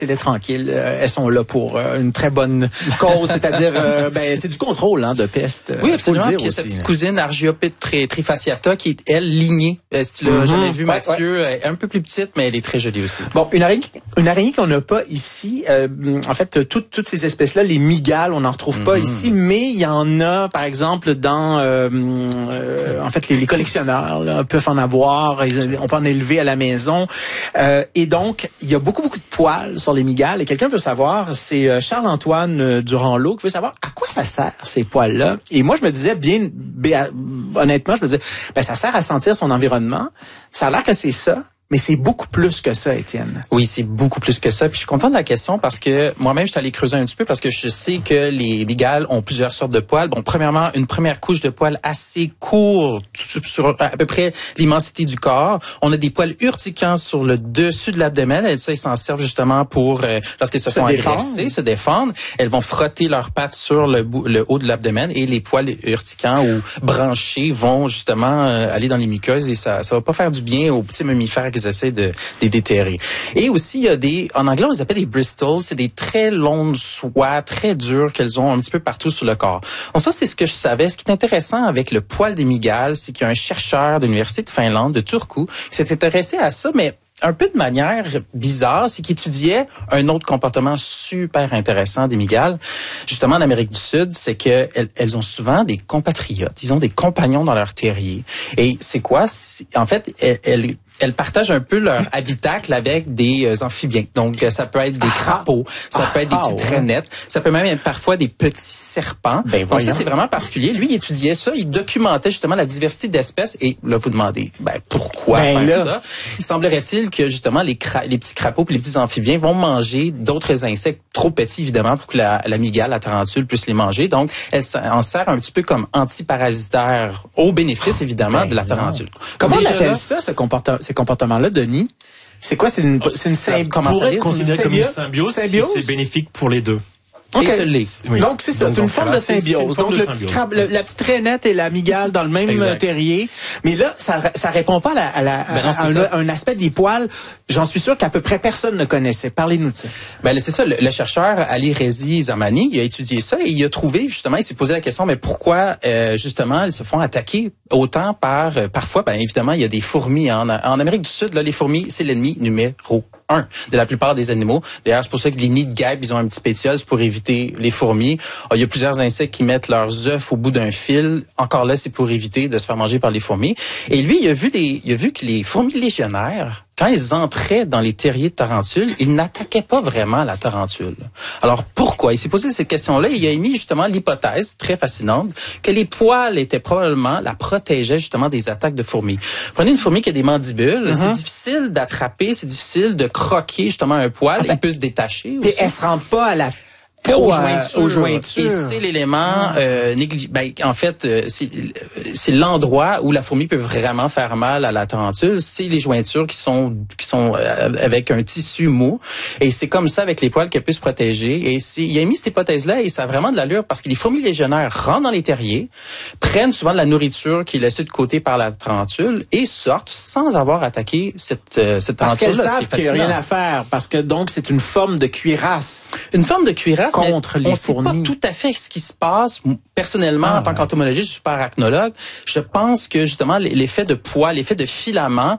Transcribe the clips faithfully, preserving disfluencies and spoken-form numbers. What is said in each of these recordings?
c'est tranquille. Euh, elles sont là pour euh, une très bonne cause, c'est-à-dire, euh, ben, c'est du contrôle hein, de peste. Oui, absolument. Puis il y a aussi, cette petite là. cousine Argiopite trifasciata qui est, elle, lignée. Euh, si tu l'as mm-hmm. jamais vu, Mathieu, ouais, ouais. Elle est un peu plus petite, mais elle est très jolie aussi. Bon, une araignée, une araignée qu'on n'a pas ici, euh, en fait, toutes, toutes ces espèces-là, les mygales, on n'en retrouve mm-hmm. pas ici, mais il y en a, par exemple, dans, euh, euh, en fait, les, les collectionneurs là, peuvent en avoir, ils, on peut en élever à la maison. Euh, et donc, il y a beaucoup, beaucoup de poils sur les mygales. Et quelqu'un veut savoir, c'est Charles-Antoine Durand-Lot qui veut savoir à quoi ça sert, ces poils-là. Et moi, je me disais bien, bien honnêtement, je me disais, ben, ça sert à sentir son environnement. Ça a l'air que c'est ça. Mais c'est beaucoup plus que ça, Étienne. Oui, c'est beaucoup plus que ça. Puis je suis content de la question parce que moi-même, je suis allé creuser un petit peu parce que je sais que les mygales ont plusieurs sortes de poils. Bon, premièrement, une première couche de poils assez courte sur à peu près l'immensité du corps. On a des poils urticants sur le dessus de l'abdomen. Et ça, ils s'en servent justement pour, euh, lorsqu'ils se, se font défendre. agresser, se défendre. Elles vont frotter leurs pattes sur le, bout, le haut de l'abdomen et les poils urticants ou branchés vont justement euh, aller dans les muqueuses et ça, ça va pas faire du bien aux petits mammifères qui essaient de les déterrer. Et aussi, il y a des, en anglais, on les appelle des bristles. C'est des très longues soies, très dures qu'elles ont un petit peu partout sur le corps. Donc ça, c'est ce que je savais. Ce qui est intéressant avec le poil des mygales, c'est qu'il y a un chercheur de l'Université de Finlande, de Turku, qui s'est intéressé à ça, mais un peu de manière bizarre, c'est qu'il étudiait un autre comportement super intéressant des mygales. Justement, en Amérique du Sud, c'est que elles, elles ont souvent des compatriotes. Ils ont des compagnons dans leur terrier. Et c'est quoi? C'est, en fait, elles, elles Elles partagent un peu leur habitacle avec des euh, amphibiens. Donc, euh, ça peut être des crapauds, ça peut être des petites rainettes, ça peut même être parfois des petits serpents. Ben, donc, ça, c'est vraiment particulier. Lui, il étudiait ça, il documentait justement la diversité d'espèces. Et là, vous demandez, ben, pourquoi ben, faire là. ça? Il semblerait-il que, justement, les, cra- les petits crapauds et les petits amphibiens vont manger d'autres insectes trop petits, évidemment, pour que la, la mygale, la tarentule, puisse les manger. Donc, elle en sert un petit peu comme antiparasitaire, au bénéfice, évidemment, ben, de la tarentule. Comment on appelle là, ça, ce comportement? Ces comportements-là, Denis, c'est quoi? C'est une, c'est une symbiose? Comment ça pourrait être considéré comme une symbiose, symbiose? Si c'est bénéfique pour les deux. Okay. Et ce l'est. Oui. Donc, c'est ça. Donc, c'est une forme de symbiose. Donc, le petit crabe, le, la petite rainette et la mygale dans le même exact. terrier. Mais là, ça, ça répond pas à, la, à, la, ben non, à, un, à un aspect des poils. J'en suis sûr qu'à peu près personne ne connaissait. Parlez-nous de ça. Ben, c'est ça. Le, le chercheur Ali Rezi Zamani, il a étudié ça et il a trouvé, justement, il s'est posé la question, mais pourquoi, euh, justement, ils se font attaquer autant par, euh, parfois, ben, évidemment, il y a des fourmis. En, en Amérique du Sud, là, les fourmis, c'est l'ennemi numéro un de la plupart des animaux. D'ailleurs, c'est pour ça que les nids de guêpes, ils ont un petit pétiole, c'est pour éviter les fourmis. Alors, il y a plusieurs insectes qui mettent leurs œufs au bout d'un fil. Encore là, c'est pour éviter de se faire manger par les fourmis. Et lui, il a vu des, il a vu que les fourmis légionnaires, quand ils entraient dans les terriers de tarentules, ils n'attaquaient pas vraiment la tarentule. Alors, pourquoi? Il s'est posé cette question-là et il a émis justement l'hypothèse, très fascinante, que les poils étaient probablement, la protégeaient justement des attaques de fourmis. Prenez une fourmi qui a des mandibules, mm-hmm. c'est difficile d'attraper, c'est difficile de croquer justement un poil, enfin, il peut se détacher aussi. Et elle se rend pas à la Aux jointures. aux jointures. Et c'est l'élément euh, négligé. Ben, en fait, euh, c'est, c'est l'endroit où la fourmi peut vraiment faire mal à la tarentule. C'est les jointures qui sont qui sont euh, avec un tissu mou. Et c'est comme ça avec les poils qu'elle peut se protéger. Et c'est, il a mis cette hypothèse-là et ça a vraiment de l'allure parce que les fourmis légionnaires rentrent dans les terriers, prennent souvent de la nourriture qui est laissée de côté par la tarentule et sortent sans avoir attaqué cette euh, cette tarentule-là. Parce qu'elles savent qu'il n'y a rien à faire. Parce que donc c'est une forme de cuirasse. Une forme de cuirasse. Contre les on fourmis. On ne sait pas tout à fait ce qui se passe. Personnellement, ah, en tant ouais. qu'entomologiste, je suis pas arachnologue. Je pense que justement l'effet de poids, l'effet de filament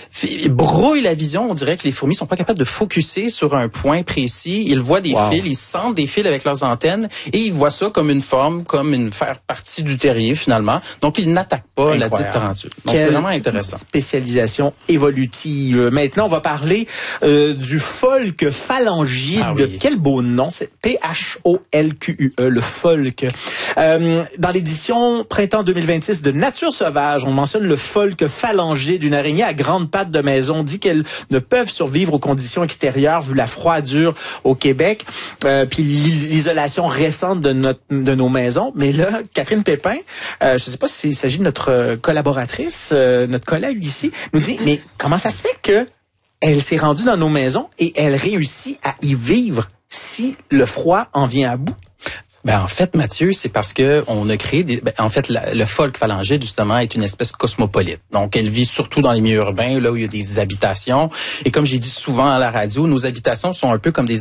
brouille la vision. On dirait que les fourmis sont pas capables de focusser sur un point précis. Ils voient des wow. fils, ils sentent des fils avec leurs antennes et ils voient ça comme une forme, comme une faire partie du terrier finalement. Donc ils n'attaquent pas Incroyable. la dite tarentule. Donc Quelle c'est vraiment intéressant. Spécialisation évolutive. Maintenant, on va parler euh, du folk phalangide. Ah oui. Quel beau nom, c'est P H O L Q U E, le folk. Euh, dans l'édition printemps deux mille vingt-six de Nature sauvage, on mentionne le folk phalangide, une araignée à grandes pattes de maison. On dit qu'elles ne peuvent survivre aux conditions extérieures vu la froidure au Québec, euh, puis l'isolation récente de notre de nos maisons. Mais là, Catherine Pépin, euh, je ne sais pas s'il s'agit de notre collaboratrice, euh, notre collègue ici, nous dit, mais comment ça se fait que elle s'est rendue dans nos maisons et elle réussit à y vivre si le froid en vient à bout? Ben en fait, Mathieu, c'est parce que on a créé des. Ben, en fait, la, le phoque phalangide justement est une espèce cosmopolite. Donc, elle vit surtout dans les milieux urbains, là où il y a des habitations. Et comme j'ai dit souvent à la radio, nos habitations sont un peu comme des